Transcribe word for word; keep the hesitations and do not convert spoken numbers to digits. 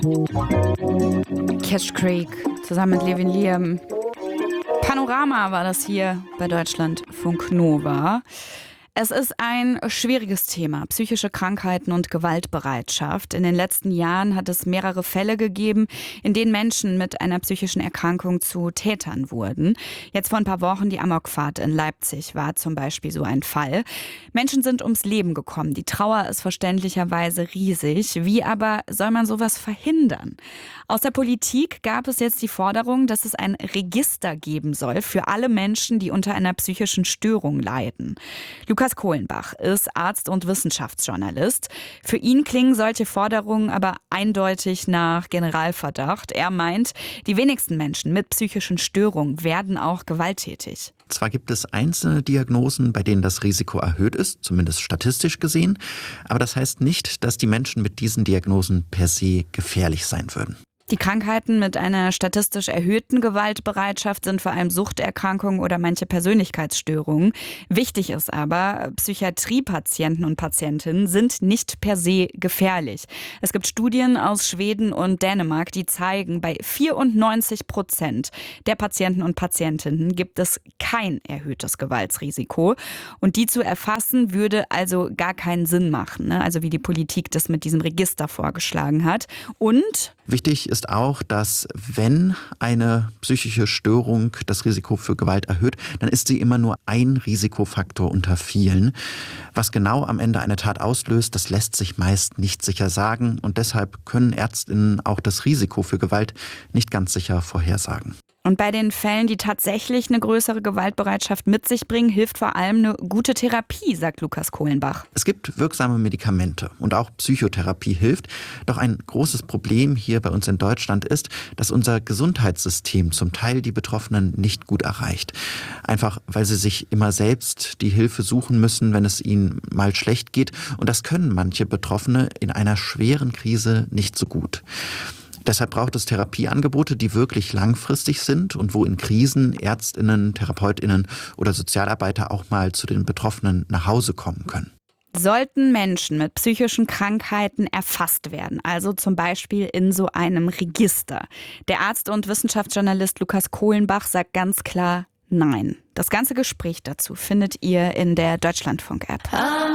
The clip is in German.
Cash Creek zusammen mit Levin Liam. Panorama war das hier bei Deutschlandfunk Nova. Es ist ein schwieriges Thema, psychische Krankheiten und Gewaltbereitschaft. In den letzten Jahren hat es mehrere Fälle gegeben, in denen Menschen mit einer psychischen Erkrankung zu Tätern wurden. Jetzt vor ein paar Wochen die Amokfahrt in Leipzig war zum Beispiel so ein Fall. Menschen sind ums Leben gekommen. Die Trauer ist verständlicherweise riesig. Wie aber soll man sowas verhindern? Aus der Politik gab es jetzt die Forderung, dass es ein Register geben soll für alle Menschen, die unter einer psychischen Störung leiden. Lukas Kohlenbach ist Arzt und Wissenschaftsjournalist. Für ihn klingen solche Forderungen aber eindeutig nach Generalverdacht. Er meint, die wenigsten Menschen mit psychischen Störungen werden auch gewalttätig. Zwar gibt es einzelne Diagnosen, bei denen das Risiko erhöht ist, zumindest statistisch gesehen, aber das heißt nicht, dass die Menschen mit diesen Diagnosen per se gefährlich sein würden. Die Krankheiten mit einer statistisch erhöhten Gewaltbereitschaft sind vor allem Suchterkrankungen oder manche Persönlichkeitsstörungen. Wichtig ist aber, Psychiatriepatienten und Patientinnen sind nicht per se gefährlich. Es gibt Studien aus Schweden und Dänemark, die zeigen, bei vierundneunzig Prozent der Patienten und Patientinnen gibt es kein erhöhtes Gewaltrisiko. Und die zu erfassen, würde also gar keinen Sinn machen, ne? Also wie die Politik das mit diesem Register vorgeschlagen hat. Und wichtig ist auch, dass wenn eine psychische Störung das Risiko für Gewalt erhöht, dann ist sie immer nur ein Risikofaktor unter vielen. Was genau am Ende eine Tat auslöst, das lässt sich meist nicht sicher sagen. Und deshalb können ÄrztInnen auch das Risiko für Gewalt nicht ganz sicher vorhersagen. Und bei den Fällen, die tatsächlich eine größere Gewaltbereitschaft mit sich bringen, hilft vor allem eine gute Therapie, sagt Lukas Kohlenbach. Es gibt wirksame Medikamente und auch Psychotherapie hilft. Doch ein großes Problem hier bei uns in Deutschland ist, dass unser Gesundheitssystem zum Teil die Betroffenen nicht gut erreicht. Einfach, weil sie sich immer selbst die Hilfe suchen müssen, wenn es ihnen mal schlecht geht. Und das können manche Betroffene in einer schweren Krise nicht so gut. Deshalb braucht es Therapieangebote, die wirklich langfristig sind und wo in Krisen ÄrztInnen, TherapeutInnen oder Sozialarbeiter auch mal zu den Betroffenen nach Hause kommen können. Sollten Menschen mit psychischen Krankheiten erfasst werden, also zum Beispiel in so einem Register? Der Arzt und Wissenschaftsjournalist Lukas Kohlenbach sagt ganz klar Nein. Das ganze Gespräch dazu findet ihr in der Deutschlandfunk-App.